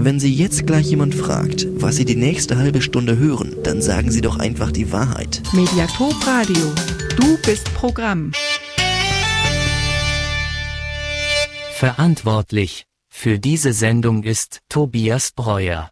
Wenn Sie jetzt gleich jemand fragt, was Sie die nächste halbe Stunde hören, dann sagen Sie doch einfach die Wahrheit. Mediathek Radio. Du bist Programm. Verantwortlich für diese Sendung ist Tobias Breuer.